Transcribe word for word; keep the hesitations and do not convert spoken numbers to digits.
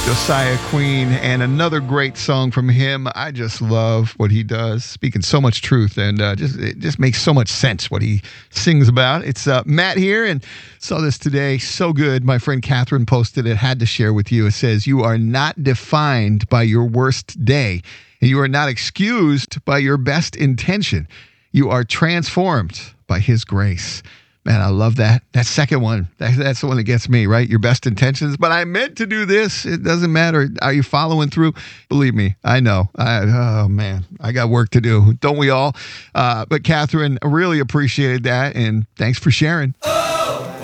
Josiah Queen, and another great song from him. I just love what he does, speaking so much truth, and uh, just it just makes so much sense what he sings about. It's uh, Matt here, and saw this today. So good. My friend Catherine posted it, had to share with you. It says, "You are not defined by your worst day, and you are not excused by your best intention. You are transformed by his grace." Man, I love that. That second one, that, that's the one that gets me, right? Your best intentions. But I meant to do this. It doesn't matter. Are you following through? Believe me, I know. I, oh, man, I got work to do. Don't we all? Uh, but Catherine, really appreciated that. And thanks for sharing.